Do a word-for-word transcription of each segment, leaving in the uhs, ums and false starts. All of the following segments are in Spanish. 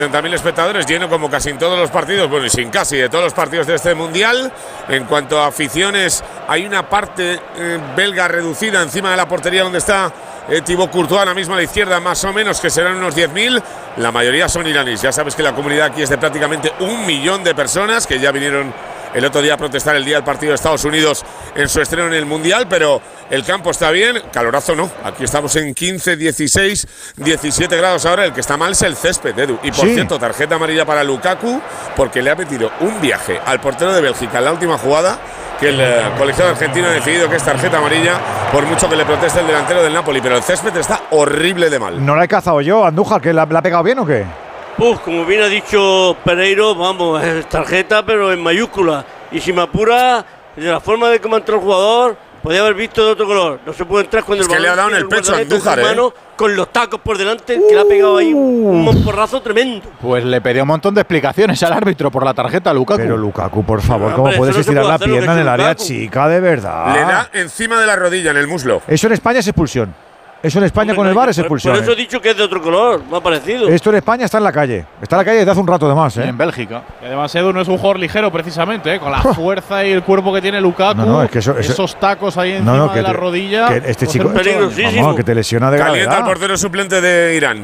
treinta mil espectadores, lleno como casi en todos los partidos, bueno, y sin casi de todos los partidos de este mundial. En cuanto a aficiones, hay una parte eh, belga reducida encima de la portería donde está eh, Thibaut Courtois, a la misma a la izquierda, más o menos, que serán unos diez mil. La mayoría son iraníes. Ya sabes que la comunidad aquí es de prácticamente un millón de personas que ya vinieron el otro día a protestar el día del partido de Estados Unidos en su estreno en el Mundial, pero el campo está bien, calorazo no. Aquí estamos en quince, dieciséis, diecisiete grados ahora. El que está mal es el césped, Edu. Y por sí. cierto, tarjeta amarilla para Lukaku, porque le ha metido un viaje al portero de Bélgica en la última jugada, que el eh, colegiado argentino ha decidido que es tarjeta amarilla, por mucho que le proteste el delantero del Napoli. Pero el césped está horrible de mal. ¿No la he cazado yo, Andújar, que la, la ha pegado bien o qué? Pues como bien ha dicho Pereiro, vamos, es tarjeta pero en mayúscula. Y si me apura, de la forma de cómo entró el jugador, podía haber visto de otro color. No se puede entrar cuando es el que le ha dado en el pecho a Andújar, ¿eh? Mano, con los tacos por delante, uh, que le ha pegado ahí un monporrazo tremendo. Pues le pedí un montón de explicaciones al árbitro por la tarjeta a Lukaku. Pero Lukaku, por favor, Pero, ¿cómo hombre, puedes no estirar puede la hacer lo pierna que en el área Lukaku. chica, de verdad? Le da encima de la rodilla, en el muslo. Eso en España es expulsión. Eso en España, hombre, con el V A R es expulsión. Por eso he ¿eh? dicho que es de otro color, me ha parecido. Esto en España está en la calle. Está en la calle desde hace un rato de más, ¿eh? En Bélgica. Y además Edu no es un jugador ligero precisamente, ¿eh? Con la fuerza y el cuerpo que tiene Lukaku. No, no, es que eso, eso, esos tacos ahí encima no, no, de la te, rodilla. Que este chico, vamos, que te lesiona de Calienta gravedad. al portero suplente de Irán.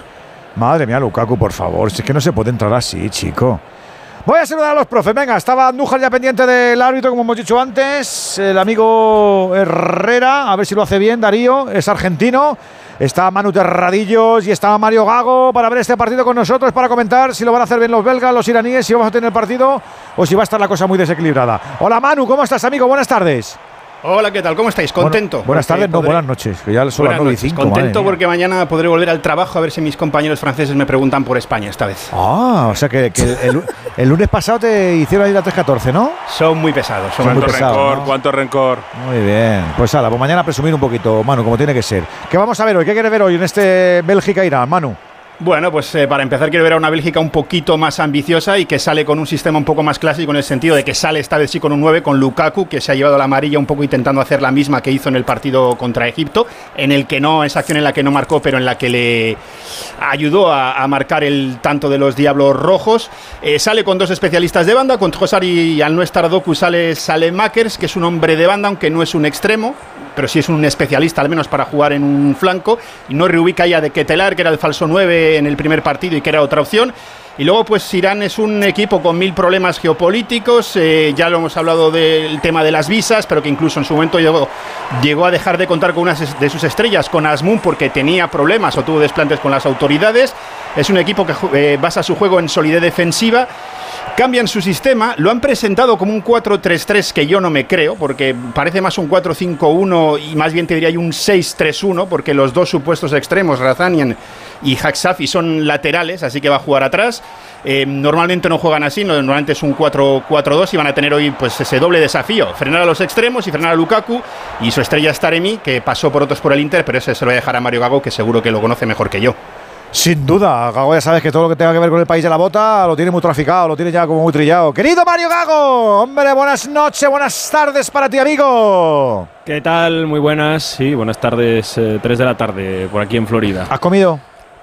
Madre mía, Lukaku, por favor. Si es que no se puede entrar así, chico. Voy a saludar a los profes. Venga, estaba Andújar ya pendiente del árbitro, como hemos dicho antes. El amigo Herrera, a ver si lo hace bien, Darío, es argentino. Está Manu Terradillos y está Mario Gago para ver este partido con nosotros, para comentar si lo van a hacer bien los belgas, los iraníes, si vamos a tener el partido o si va a estar la cosa muy desequilibrada. Hola Manu, ¿cómo estás, amigo? Buenas tardes. Hola, ¿qué tal? ¿Cómo estáis? Contento. Bueno, buenas tardes, no, podré... buenas noches, que ya son las nueve y cinco. Contento porque mañana podré volver al trabajo a ver si mis compañeros franceses me preguntan por España esta vez. Ah, o sea que, que el, el lunes pasado te hicieron ir a tres catorce, ¿no? Son muy pesados. Son ¿Cuánto muy pesados, rencor? ¿no? ¿Cuánto rencor? Muy bien. Pues ala, pues mañana presumir un poquito, Manu, como tiene que ser. ¿Qué vamos a ver hoy? ¿Qué quieres ver hoy en este Bélgica-Irán, Manu? Bueno, pues eh, para empezar quiero ver a una Bélgica un poquito más ambiciosa y que sale con un sistema un poco más clásico, en el sentido de que sale esta vez sí con un nueve, con Lukaku, que se ha llevado la amarilla un poco intentando hacer la misma que hizo en el partido contra Egipto, en el que no, esa acción en la que no marcó, pero en la que le ayudó a, a marcar el tanto de los Diablos Rojos. Eh, sale con dos especialistas de banda, con Trossard y al no estar Doku sale Saelemaekers, que es un hombre de banda, aunque no es un extremo, pero sí es un especialista al menos para jugar en un flanco, y no reubica ya de Ketelar, que era el falso nueve en el primer partido y que era otra opción. Y luego pues Irán es un equipo con mil problemas geopolíticos, eh, ya lo hemos hablado del tema de las visas, pero que incluso en su momento llegó, llegó a dejar de contar con una de sus estrellas, con Azmoun, porque tenía problemas o tuvo desplantes con las autoridades. Es un equipo que eh, basa su juego en solidez defensiva. Cambian su sistema, lo han presentado como un cuatro tres tres, que yo no me creo, porque parece más un cuatro cinco uno y más bien te diría un seis tres uno, porque los dos supuestos extremos, Razanian y Haksafi, son laterales, así que va a jugar atrás. Eh, normalmente no juegan así, normalmente es un cuatro cuatro dos y van a tener hoy pues ese doble desafío, frenar a los extremos y frenar a Lukaku, y su estrella es Taremi, que pasó por otros por el Inter, pero ese se lo voy a dejar a Mario Gago, que seguro que lo conoce mejor que yo. Sin duda, Gago, ya sabes que todo lo que tenga que ver con el país de la bota lo tiene muy traficado, lo tiene ya como muy trillado. Querido Mario Gago, hombre, buenas noches, buenas tardes para ti, amigo. ¿Qué tal? Muy buenas, sí, buenas tardes, eh, tres de la tarde por aquí en Florida. ¿Has comido?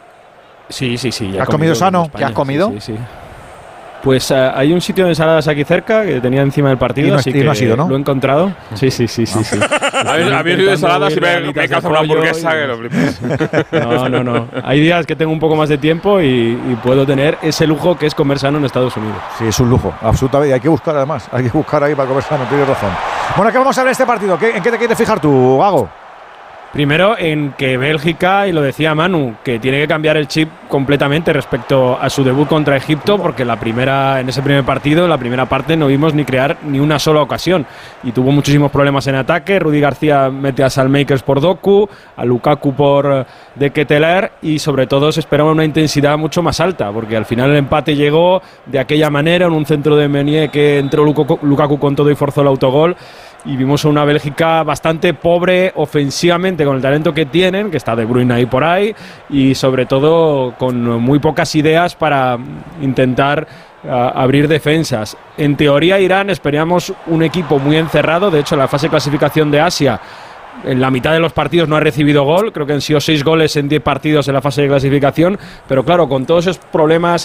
Sí, sí, sí. Ya ¿Has comido sano? ¿Qué has comido? Sí, sí, sí. Pues uh, hay un sitio de ensaladas aquí cerca que tenía encima del partido, y no, así y que no ha sido, ¿no? lo he encontrado. Sí, sí, sí, sí, sí. A mí de ensaladas y me, me caza una hamburguesa que lo flipas. No, no, no. Hay días que tengo un poco más de tiempo y, y puedo tener ese lujo que es comer sano en Estados Unidos. Sí, es un lujo, absolutamente. Hay que buscar además, hay que buscar ahí para comer sano, tienes razón. Bueno, ¿qué vamos a ver en este partido? ¿Qué, ¿En qué te quieres fijar tú, Gago? Primero, en que Bélgica, y lo decía Manu, que tiene que cambiar el chip completamente respecto a su debut contra Egipto, porque la primera, en ese primer partido, en la primera parte, no vimos ni crear ni una sola ocasión. Y tuvo muchísimos problemas en ataque. Rudy García mete a Saelemaekers por Doku, a Lukaku por De Ketelaere, y sobre todo se esperaba una intensidad mucho más alta, porque al final el empate llegó de aquella manera, en un centro de Meunier que entró Lukaku con todo y forzó el autogol. Y vimos a una Bélgica bastante pobre ofensivamente, con el talento que tienen, que está De Bruyne ahí por ahí, y sobre todo con muy pocas ideas para intentar uh, abrir defensas. En teoría, Irán esperábamos un equipo muy encerrado. De hecho, en la fase de clasificación de Asia, en la mitad de los partidos no ha recibido gol. Creo que han sido seis goles en diez partidos en la fase de clasificación. Pero claro, con todos esos problemas